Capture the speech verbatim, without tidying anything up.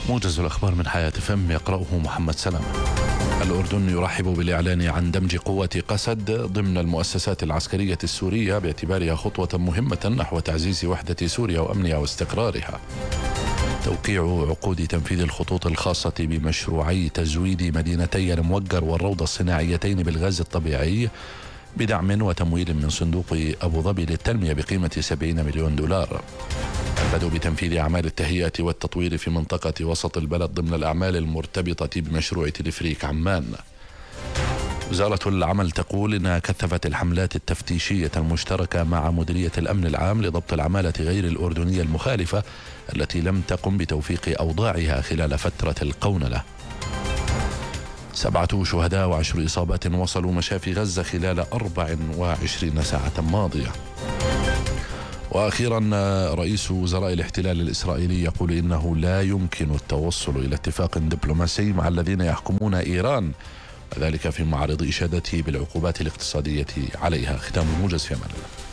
موجز الأخبار من حياة فم يقرأه محمد سلام. الأردن يرحب بالإعلان عن دمج قوات قسد ضمن المؤسسات العسكرية السورية باعتبارها خطوة مهمة نحو تعزيز وحدة سوريا وأمنها واستقرارها. توقيع عقود تنفيذ الخطوط الخاصة بمشروعي تزويد مدينتي الموقر والروضة الصناعيتين بالغاز الطبيعي بدعم وتمويل من صندوق أبو ظبي للتنمية بقيمة سبعين مليون دولار. البدء بتنفيذ أعمال التهيئة والتطوير في منطقة وسط البلد ضمن الأعمال المرتبطة بمشروع تلفريك عمان. وزارة العمل تقول إنها كثفت الحملات التفتيشية المشتركة مع مديرية الأمن العام لضبط العمالة غير الأردنية المخالفة التي لم تقم بتوثيق أوضاعها خلال فترة القونلة. سبعة شهداء وعشر إصابات وصلوا مشافي غزة خلال أربع وعشرين ساعة ماضية. وأخيرا رئيس وزراء الاحتلال الإسرائيلي يقول إنه لا يمكن التوصل إلى اتفاق دبلوماسي مع الذين يحكمون إيران، وذلك في معرض إشادته بالعقوبات الاقتصادية عليها. ختام الموجز في أمان الله.